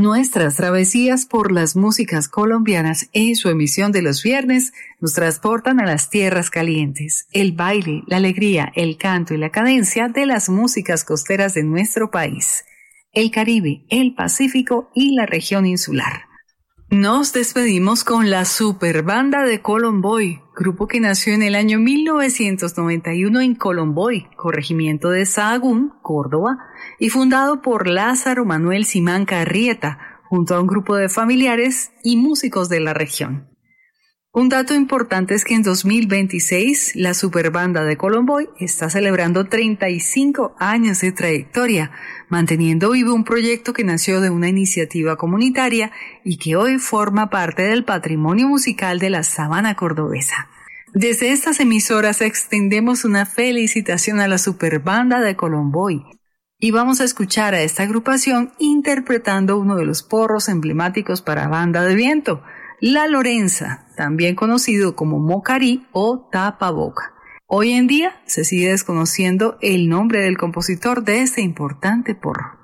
Nuestras travesías por las músicas colombianas en su emisión de los viernes nos transportan a las tierras calientes, el baile, la alegría, el canto y la cadencia de las músicas costeras de nuestro país, el Caribe, el Pacífico y la región insular. Nos despedimos con la Superbanda de Colomboy, grupo que nació en el año 1991 en Colomboy, corregimiento de Sahagún, Córdoba, y fundado por Lázaro Manuel Simanca Arrieta, junto a un grupo de familiares y músicos de la región. Un dato importante es que en 2026 la Superbanda de Colomboy está celebrando 35 años de trayectoria, manteniendo vivo un proyecto que nació de una iniciativa comunitaria y que hoy forma parte del patrimonio musical de la Sabana cordobesa. Desde estas emisoras extendemos una felicitación a la Superbanda de Colomboy y vamos a escuchar a esta agrupación interpretando uno de los porros emblemáticos para banda de viento, La Lorenza, también conocido como Mocarí o Tapaboca. Hoy en día se sigue desconociendo el nombre del compositor de este importante porro.